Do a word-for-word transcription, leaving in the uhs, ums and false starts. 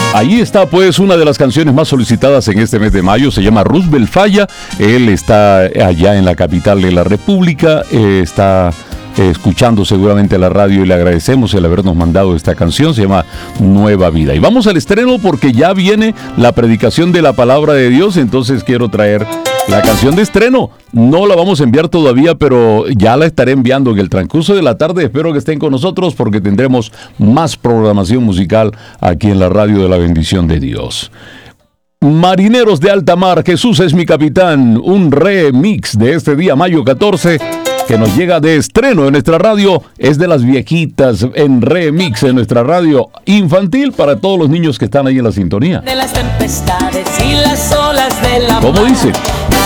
Ahí está pues una de las canciones más solicitadas en este mes de mayo, se llama Roosevelt Falla. Él está allá en la capital de la República, eh, está eh, escuchando seguramente la radio y le agradecemos el habernos mandado esta canción, se llama Nueva Vida. Y vamos al estreno porque ya viene la predicación de la palabra de Dios, entonces quiero traer la canción de estreno. No la vamos a enviar todavía, pero ya la estaré enviando en el transcurso de la tarde. Espero que estén con nosotros porque tendremos más programación musical aquí en la radio de la bendición de Dios. Marineros de alta mar, Jesús es mi capitán, un remix de este día, mayo catorce, que nos llega de estreno en nuestra radio. Es de las viejitas en remix en nuestra radio infantil para todos los niños que están ahí en la sintonía. De las tempestades y las olas de la ¿Cómo dice?